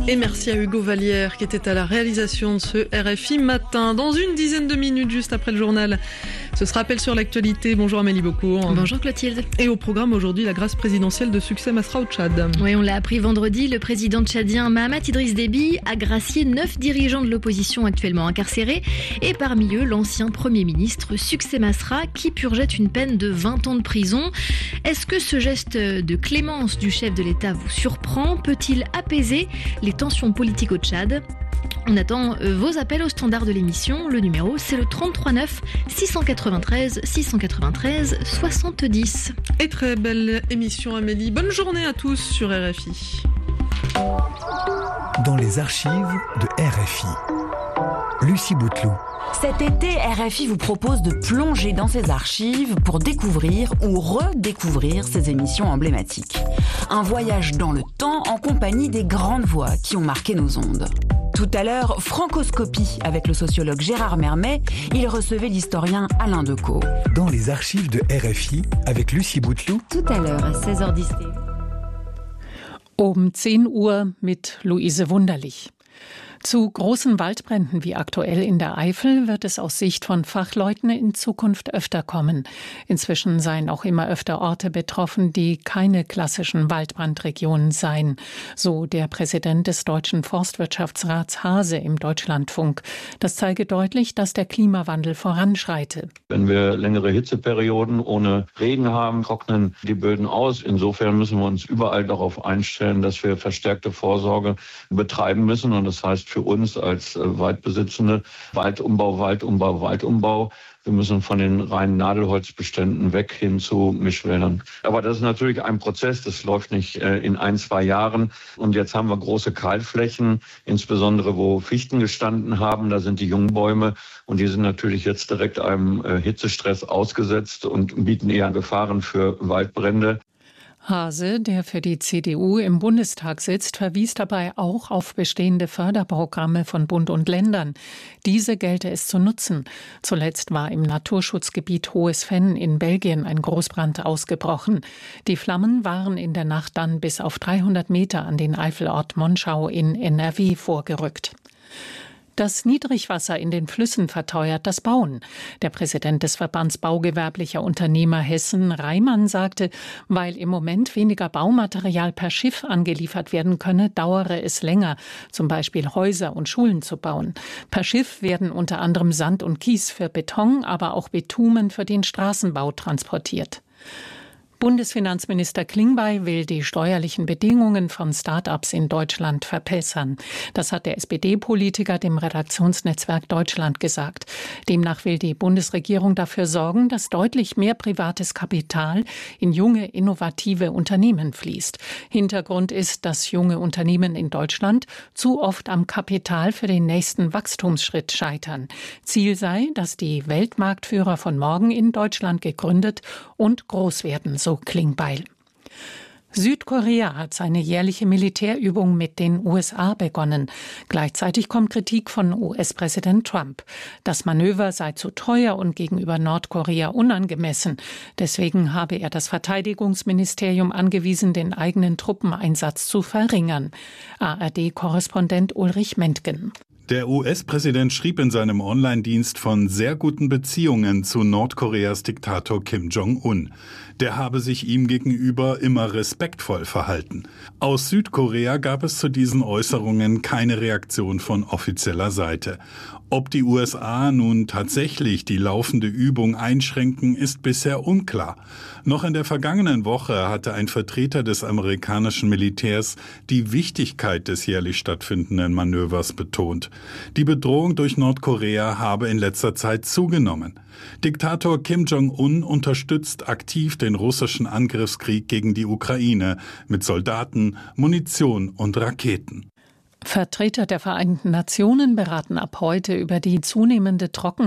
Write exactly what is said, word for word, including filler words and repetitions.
Et merci à Hugo Vallière qui était à la réalisation de ce R F I Matin. Dans une dizaine de minutes, juste après le journal, ce sera rappel sur l'actualité. Bonjour Amélie Beaucourt. Bonjour Clotilde. Et au programme aujourd'hui, la grâce présidentielle de Succès Masra au Tchad. Oui, on l'a appris vendredi, le président tchadien Mahamat Idriss Déby a gracié neuf dirigeants de l'opposition actuellement incarcérés et parmi eux l'ancien Premier ministre Succès Masra qui purgeait une peine de vingt ans de prison. Est-ce que ce geste de clémence du chef de l'État vous surprend? Peut-il apaiser les tensions politiques au Tchad? On attend vos appels au standard de l'émission. Le numéro, c'est le trente-trois neuf six cent quatre-vingt-treize six cent quatre-vingt-treize soixante-dix. Et très belle émission Amélie. Bonne journée à tous sur R F I. Dans les archives de R F I, Lucie Bouteloup. Cet été, R F I vous propose de plonger dans ses archives pour découvrir ou redécouvrir ses émissions emblématiques. Un voyage dans le temps en compagnie des grandes voix qui ont marqué nos ondes. Tout à l'heure, Francoscopie avec le sociologue Gérard Mermet, il recevait l'historien Alain Decaux. Dans les archives de R F I avec Lucie Bouteloup. Tout à l'heure à seize heures dix. Um zehn Uhr mit Luise Wunderlich. Zu großen Waldbränden wie aktuell in der Eifel wird es aus Sicht von Fachleuten in Zukunft öfter kommen. Inzwischen seien auch immer öfter Orte betroffen, die keine klassischen Waldbrandregionen seien, so der Präsident des Deutschen Forstwirtschaftsrats Hase im Deutschlandfunk. Das zeige deutlich, dass der Klimawandel voranschreite. Wenn wir längere Hitzeperioden ohne Regen haben, trocknen die Böden aus. Insofern müssen wir uns überall darauf einstellen, dass wir verstärkte Vorsorge betreiben müssen. Und das heißt, für uns als Waldbesitzende Waldumbau, Waldumbau, Waldumbau. Wir müssen von den reinen Nadelholzbeständen weg hin zu Mischwäldern. Aber das ist natürlich ein Prozess, das läuft nicht in ein, zwei Jahren. Und jetzt haben wir große Kahlflächen, insbesondere wo Fichten gestanden haben. Da sind die jungen Bäume und die sind natürlich jetzt direkt einem Hitzestress ausgesetzt und bieten eher Gefahren für Waldbrände. Hase, der für die C D U im Bundestag sitzt, verwies dabei auch auf bestehende Förderprogramme von Bund und Ländern. Diese gelte es zu nutzen. Zuletzt war im Naturschutzgebiet Hohes Venn in Belgien ein Großbrand ausgebrochen. Die Flammen waren in der Nacht dann bis auf dreihundert Meter an den Eifelort Monschau in N R W vorgerückt. Das Niedrigwasser in den Flüssen verteuert das Bauen. Der Präsident des Verbands baugewerblicher Unternehmer Hessen, Reimann, sagte, weil im Moment weniger Baumaterial per Schiff angeliefert werden könne, dauere es länger, zum Beispiel Häuser und Schulen zu bauen. Per Schiff werden unter anderem Sand und Kies für Beton, aber auch Bitumen für den Straßenbau transportiert. Bundesfinanzminister Klingbeil will die steuerlichen Bedingungen von Start-ups in Deutschland verbessern. Das hat der S P D-Politiker dem Redaktionsnetzwerk Deutschland gesagt. Demnach will die Bundesregierung dafür sorgen, dass deutlich mehr privates Kapital in junge, innovative Unternehmen fließt. Hintergrund ist, dass junge Unternehmen in Deutschland zu oft am Kapital für den nächsten Wachstumsschritt scheitern. Ziel sei, dass die Weltmarktführer von morgen in Deutschland gegründet und groß werden, so Klingbeil. Südkorea hat seine jährliche Militärübung mit den U S A begonnen. Gleichzeitig kommt Kritik von U S-Präsident Trump. Das Manöver sei zu teuer und gegenüber Nordkorea unangemessen. Deswegen habe er das Verteidigungsministerium angewiesen, den eigenen Truppeneinsatz zu verringern. A R D-Korrespondent Ulrich Mentgen. Der U S-Präsident schrieb in seinem Online-Dienst von sehr guten Beziehungen zu Nordkoreas Diktator Kim Jong-un. Der habe sich ihm gegenüber immer respektvoll verhalten. Aus Südkorea gab es zu diesen Äußerungen keine Reaktion von offizieller Seite. Ob die U S A nun tatsächlich die laufende Übung einschränken, ist bisher unklar. Noch in der vergangenen Woche hatte ein Vertreter des amerikanischen Militärs die Wichtigkeit des jährlich stattfindenden Manövers betont. Die Bedrohung durch Nordkorea habe in letzter Zeit zugenommen. Diktator Kim Jong-un unterstützt aktiv den russischen Angriffskrieg gegen die Ukraine mit Soldaten, Munition und Raketen. Vertreter der Vereinten Nationen beraten ab heute über die zunehmende Trockenheit